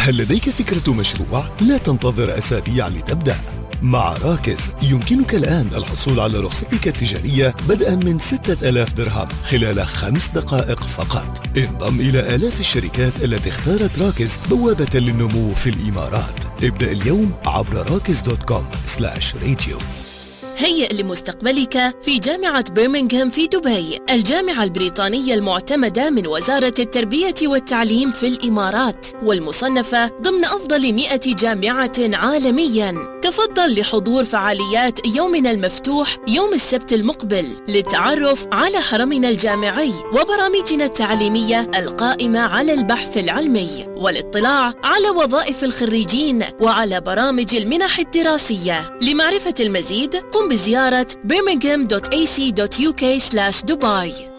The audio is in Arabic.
هل لديك فكرة مشروع؟ لا تنتظر أسابيع لتبدأ. مع راكز يمكنك الآن الحصول على رخصتك التجارية بدءا من 6000 درهم خلال 5 دقائق فقط. انضم إلى آلاف الشركات التي اختارت راكز بوابة للنمو في الإمارات. ابدأ اليوم عبر rakis.com/radio. هيئ لمستقبلك في جامعة برمنغهام في دبي، الجامعة البريطانية المعتمدة من وزارة التربية والتعليم في الإمارات، والمصنفة ضمن أفضل 100 جامعة عالمياً. تفضل لحضور فعاليات يومنا المفتوح يوم السبت المقبل للتعرف على حرمنا الجامعي وبرامجنا التعليمية القائمة على البحث العلمي، والاطلاع على وظائف الخريجين وعلى برامج المنح الدراسية. لمعرفة المزيد قم بزيارة birmingham.ac.uk/Dubai.